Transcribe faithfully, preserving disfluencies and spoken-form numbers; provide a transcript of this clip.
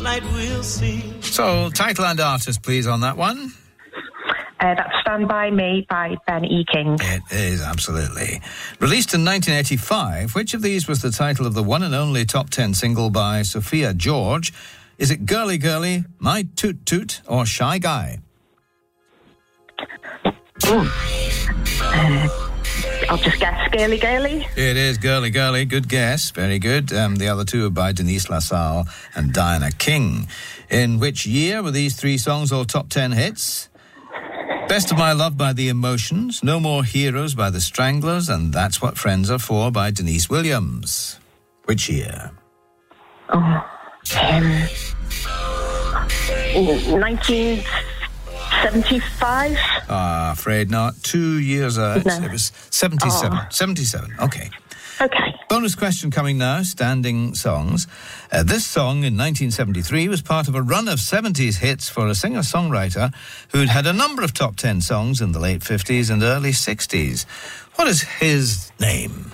night we'll see. So, title and artist, please, on that one. Uh, that's Stand By Me by Ben E. King. It is, absolutely. Released in nineteen eighty-five, which of these was the title of the one and only top ten single by Sophia George? Is it Girly Girly, My Toot Toot, or Shy Guy? Uh, I'll just guess Girly Girly. It is Girly Girly. Good guess. Very good. Um, the other two are by Denise LaSalle and Diana King. In which year were these three songs all top ten hits? Best of My Love by The Emotions, No More Heroes by The Stranglers, and That's What Friends Are For by Denise Williams. Which year? Oh, um, nineteen seventy-five? Ah, afraid not. Two years out. No. It was seventy-seven. Oh. seventy-seven. Okay. Okay. Bonus question coming now, standing songs. Uh, this song in nineteen seventy-three was part of a run of seventies hits for a singer-songwriter who'd had a number of top ten songs in the late fifties and early sixties. What is his name?